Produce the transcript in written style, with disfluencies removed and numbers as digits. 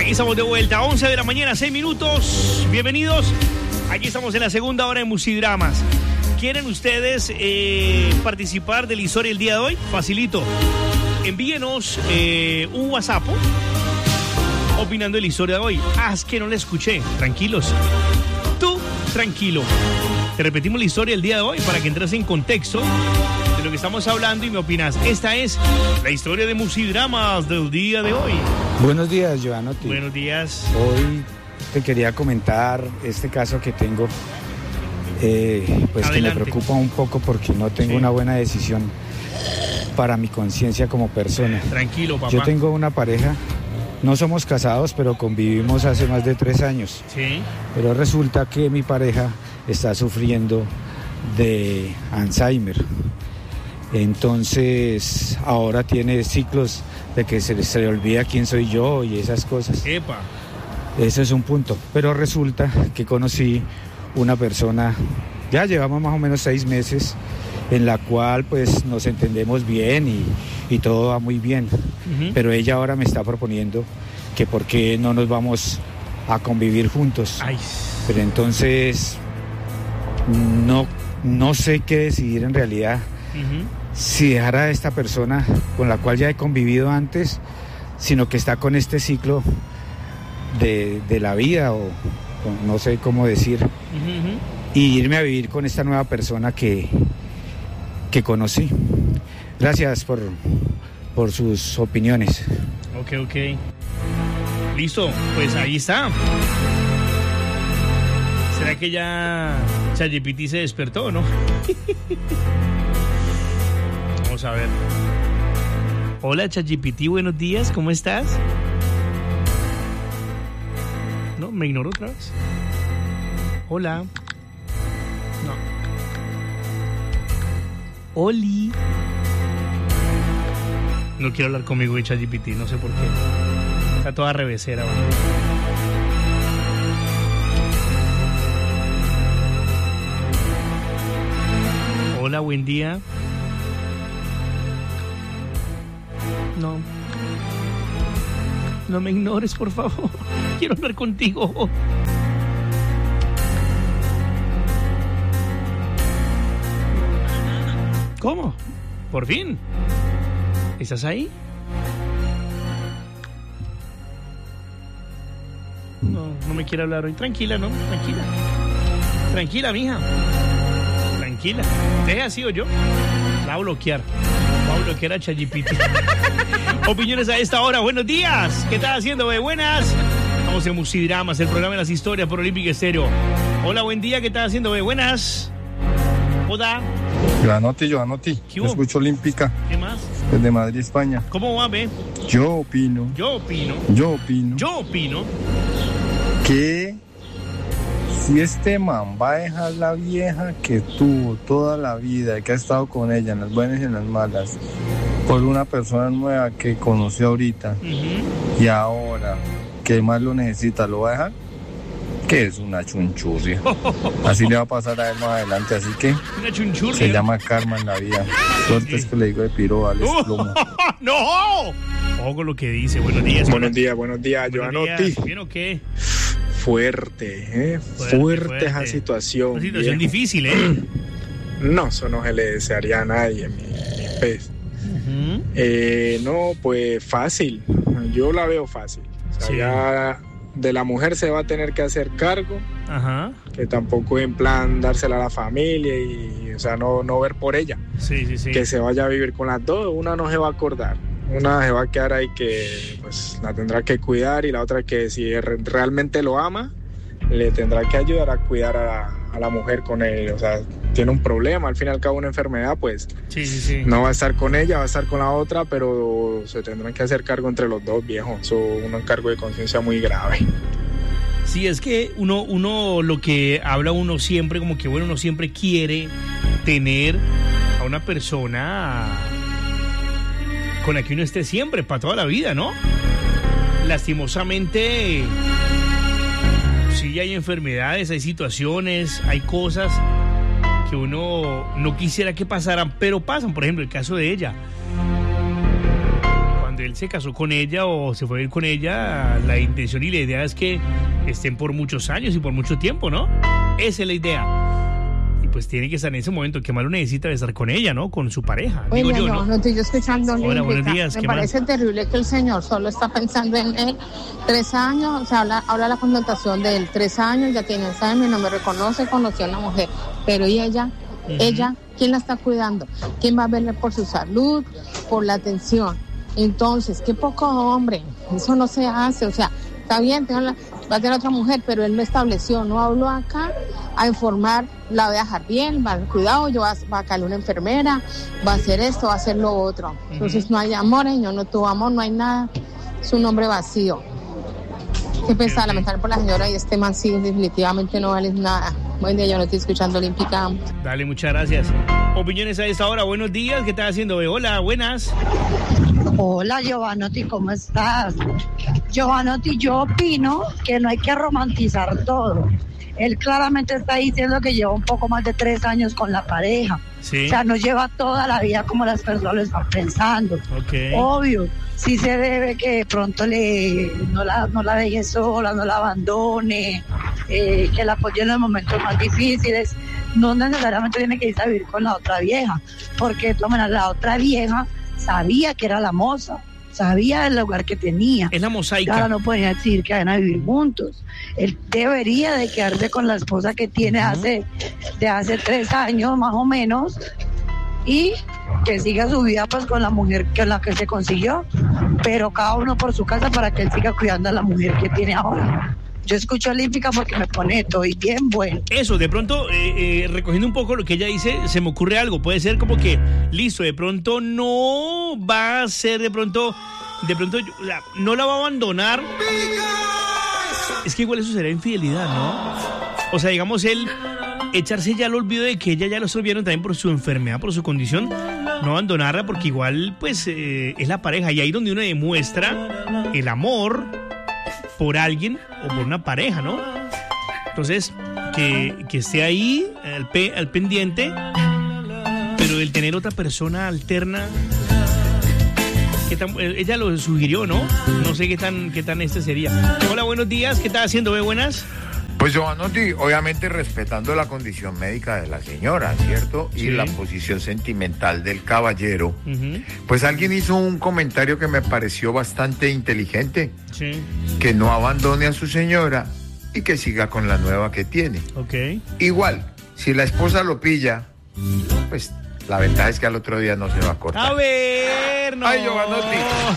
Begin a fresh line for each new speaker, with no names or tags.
Aquí estamos de vuelta, 11 de la mañana, 6 minutos. Bienvenidos. Aquí estamos en la segunda hora de Musidramas. ¿Quieren ustedes participar de la historia del día de hoy? Facilito. Envíenos un WhatsApp opinando de la historia de hoy. Es que no la escuché. Tranquilos. Tú, tranquilo. Te repetimos la historia del día de hoy para que entres en contexto de lo que estamos hablando y me opinas. Esta es la historia de Musidramas del día de hoy.
Buenos días, Giovanotti.
Buenos días.
Hoy te quería comentar este caso que tengo, pues
Adelante.
que me preocupa un poco porque no tengo una buena decisión para mi conciencia como persona.
Tranquilo, papá.
Yo tengo una pareja, no somos casados, pero convivimos hace más de 3 años.
Sí.
Pero resulta que mi pareja está sufriendo de Alzheimer. Entonces ahora tiene ciclos de que se le olvida quién soy yo y esas cosas.
Epa.
Ese es un punto. Pero resulta que conocí una persona, ya llevamos más o menos 6 meses, en la cual pues nos entendemos bien y todo va muy bien.
Uh-huh.
Pero ella ahora me está proponiendo que por qué no nos vamos a convivir juntos.
Ay.
Pero entonces no sé qué decidir en realidad.
Uh-huh.
Si dejar a esta persona con la cual ya he convivido antes, sino que está con este ciclo de la vida o no sé cómo decir,
Uh-huh.
y irme a vivir con esta nueva persona que conocí. Gracias por sus opiniones.
Ok. Listo, pues ahí está. ¿Será que ya ChatGPT se despertó o no? Vamos a ver. Hola ChatGPT, buenos días, ¿cómo estás? No, me ignoró otra vez. Hola. No. Oli. No quiero hablar conmigo de ChatGPT, no sé por qué. Está toda revesera. ¿Vale? Hola, buen día. No me ignores, por favor. Quiero hablar contigo. ¿Cómo? ¿Por fin? ¿Estás ahí? No me quiere hablar hoy. Tranquila, ¿no? Tranquila, mija. Tranquila. ¿Deja así o yo? La voy a bloquear. Voy a bloquear a ChatGPT. Opiniones a esta hora. Buenos días. ¿Qué estás haciendo, bebé? Buenas. Estamos en Musidramas, el programa de las historias por Olímpica Estéreo. Hola, buen día. ¿Qué estás haciendo, bebé? Buenas. Hola.
Giovanotti,
¿Qué hubo?
escucho Olímpica
¿Qué más?
desde Madrid, España.
¿Cómo va, bebé?
Yo opino que si este man va a dejar la vieja que tuvo toda la vida, que ha estado con ella en las buenas y en las malas, por una persona nueva que conoció ahorita,
Uh-huh.
y ahora que más lo necesita, ¿lo va a dejar? Que es una chunchurria. Así le va a pasar a él más adelante, así que
Una chunchurria.
se llama karma en la vida. Suerte es que le digo de piro, vale, plomo.
¡No! Ojo con lo que dice. Buenos días.
Buenos días, Giovanotti.
¿Bien o qué?
Fuerte esa situación.
Una situación
viejo.
difícil, ¿eh?
No, eso no se le desearía a nadie, mi pez.
Uh-huh.
No, pues fácil. Yo la veo fácil. O sea,
Sí.
ya de la mujer se va a tener que hacer cargo,
Ajá.
que tampoco en plan dársela a la familia y, o sea, no ver por ella.
Sí.
Que se vaya a vivir con las dos, una no se va a acordar. Una se va a quedar ahí que pues la tendrá que cuidar y la otra que si realmente lo ama, le tendrá que ayudar a cuidar a la mujer con él. O sea, tiene un problema, al fin y al cabo una enfermedad, pues
Sí.
no va a estar con ella, va a estar con la otra, pero se tendrán que hacer cargo entre los dos, viejo. Eso es un cargo de conciencia muy grave.
Sí, es que uno lo que habla uno siempre, como que bueno, uno siempre quiere tener a una persona con la que uno esté siempre, para toda la vida, ¿no? Lastimosamente, sí hay enfermedades, hay situaciones, hay cosas que uno no quisiera que pasaran, pero pasan. Por ejemplo, el caso de ella. Cuando él se casó con ella o se fue a ir con ella, la intención y la idea es que estén por muchos años y por mucho tiempo, ¿no? Esa es la idea. Y pues tiene que estar en ese momento, que más lo necesita de estar con ella, ¿no? Con su pareja.
Oye,
digo yo,
no estoy yo escuchando.
Hola, buenos días.
Me parece terrible que el señor solo está pensando en él. 3 años, o sea, habla la connotación de él. 3 años, ya tiene Alzheimer, no me reconoce, conoció a una mujer. Pero ¿y ella? Ella, ¿quién la está cuidando? ¿Quién va a verle por su salud, por la atención? Entonces, qué poco hombre, eso no se hace, o sea, está bien, va a tener otra mujer, pero él no estableció, no habló acá a informar, la voy a dejar bien, va a cuidado, va a caer una enfermera, va a hacer esto, va a hacer lo otro. Entonces no hay amor, señor, no tuvo amor, no hay nada, es un hombre vacío. Qué pesar, lamentar por la señora y este man sí, definitivamente no vale nada. Buen día, yo no estoy escuchando Olímpica.
Dale, muchas gracias. Opiniones a esta hora, buenos días, ¿qué estás haciendo? Hola, buenas.
Hola, Giovanotti, ¿cómo estás? Giovanotti, yo opino que no hay que romantizar todo. Él claramente está diciendo que lleva un poco más de 3 años con la pareja.
Sí.
O sea, no lleva toda la vida como las personas lo están pensando.
Okay.
Obvio, sí se debe que de pronto no la deje sola, no la abandone, que la apoye en los momentos más difíciles. No necesariamente tiene que irse a vivir con la otra vieja, porque de todas maneras la otra vieja sabía que era la moza, sabía el lugar que tenía.
Es la mosaica.
Ahora no podía decir que van a vivir juntos. Él debería de quedarse con la esposa que tiene de hace 3 años más o menos y que siga su vida pues con la mujer con la que se consiguió, pero cada uno por su casa para que él siga cuidando a la mujer que tiene ahora. Yo escucho Olímpica porque me pone todo y bien bueno.
Eso, de pronto, recogiendo un poco lo que ella dice, se me ocurre algo. Puede ser como que, listo, de pronto no va a ser, de pronto, o sea, no la va a abandonar. Es que igual eso será infidelidad, ¿no? O sea, digamos, él echarse ya al olvido de que ella ya lo olvidaron también por su enfermedad, por su condición, no abandonarla porque igual, pues, es la pareja. Y ahí donde uno demuestra el amor por alguien o por una pareja, ¿no? Entonces, que esté ahí al pendiente, pero el tener otra persona alterna, ella lo sugirió, ¿no? No sé qué tan sería. Hola, buenos días, ¿qué estás haciendo? ¿Ve buenas?
Pues Giovanotti, obviamente respetando la condición médica de la señora, ¿cierto? Y la posición sentimental del caballero. Pues alguien hizo un comentario que me pareció bastante inteligente.
Sí.
Que no abandone a su señora y que siga con la nueva que tiene.
Ok.
Igual, si la esposa lo pilla, pues la ventaja es que al otro día no se va a cortar.
A ver, no.
Ay, Giovanotti.